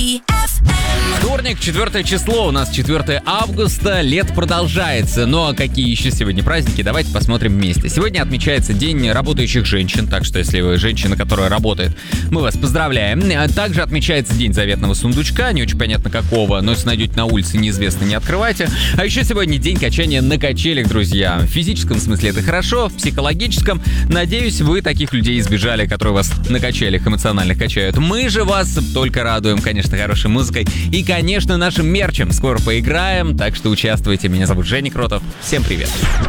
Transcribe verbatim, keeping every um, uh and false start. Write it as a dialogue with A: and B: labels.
A: Вторник, четвертое число, у нас четвёртое августа, лето продолжается. Ну а какие еще сегодня праздники, давайте посмотрим вместе. Сегодня отмечается День работающих женщин, так что если вы женщина, которая работает, мы вас поздравляем. Также отмечается День заветного сундучка, не очень понятно какого, но если найдете на улице, неизвестно, не открывайте. А еще сегодня день качания на качелях, друзья. В физическом смысле это хорошо, в психологическом, надеюсь, вы таких людей избежали, которые вас на качелях эмоционально качают. Мы же вас только радуем, конечно, хорошей музыкой и, конечно, нашим мерчем. Скоро поиграем, так что участвуйте. Меня зовут Женя Кротов. Всем привет.